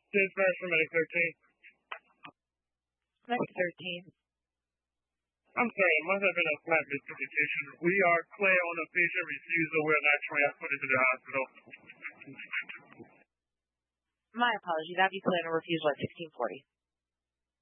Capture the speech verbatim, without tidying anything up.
Dispatch from Medic thirteen. Medic thirteen. I'm sorry, it must have been a flat miscommunication. We are clear on the patient refusal. We're not transported to the hospital. My apologies. That'd be clear on a refusal at sixteen forty.